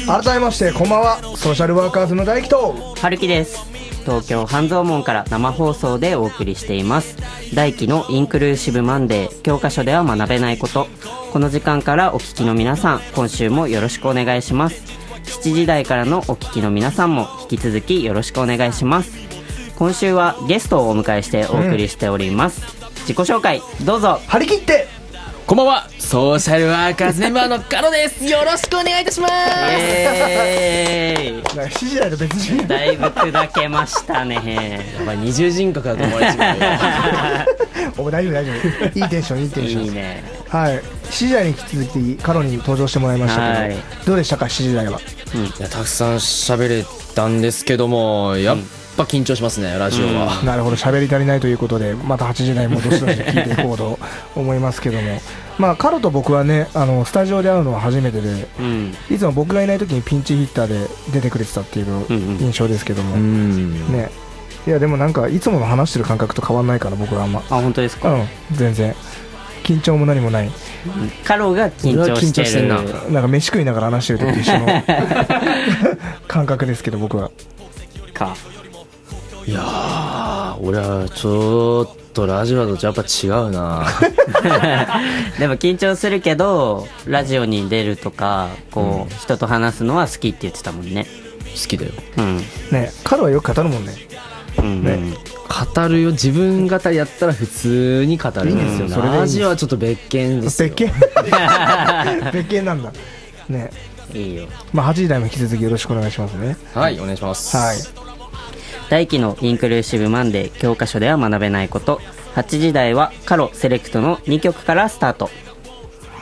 改めましてこんばんは。ソーシャルワーカーズの大輝と春樹です。東京半蔵門から生放送でお送りしています大輝のインクルーシブマンデー、教科書では学べないこと。この時間からお聞きの皆さん、今週もよろしくお願いします。7時台からのお聞きの皆さんも引き続きよろしくお願いします。今週はゲストをお迎えしてお送りしております、自己紹介どうぞ。 張り切って。 こんばんは、ソーシャルワーカーズメンバーのカロです。よろしくお願いいたします。 7時台と別人だいぶ砕けましたね。 やばい、二重人格だと思われちゃうよ。 お大丈夫大丈夫、いいテンションいいテンション。 いいね。 はい、7時台に引き続きカロに登場してもらいましたけど、 はい、 どうでしたか7時台は。 いや、たくさん喋れたんですけども、やっぱ緊張しますね、ラジオは。 なるほど、喋り足りないということでまた8時台もどしどし聞いていこうと思いますけども、まあカロと僕はね、スタジオで会うのは初めてで、いつも僕がいない時にピンチヒッターで出てくれてたっていう印象ですけども、ね、いやでもなんかいつもの話してる感覚と変わんないから僕はあんま。 あ、本当ですか。 全然緊張も何もない。 カロが緊張してる。 なんか飯食いながら話してる時と一緒の感覚ですけど僕は。 いやー、俺はちょっとラジオだとやっぱ違うな。 でも緊張するけどラジオに出るとかこう、人と話すのは好きって言ってたもんね。 好きだよ。 ね、カロはよく語るもんね。 語るよ。自分語りやったら普通に語るんですよ。 それでいいんです。 ラジオはちょっと別件ですよ。 別件なんだね。 いいよ。 まあ8時台も引き続きよろしくお願いしますね。 はい、お願いします。 はい。 大輝のインクルーシブマンデー、教科書では学べないこと。8時台はカロセレクトの2曲からスタート。